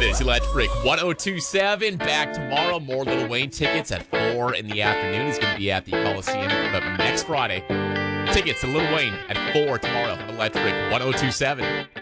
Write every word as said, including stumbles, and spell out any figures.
This Electric one oh two point seven back tomorrow. More Lil Wayne tickets at four in the afternoon. He's going to be at the Coliseum but next Friday. Tickets to Lil Wayne at four tomorrow. Electric one oh two point seven.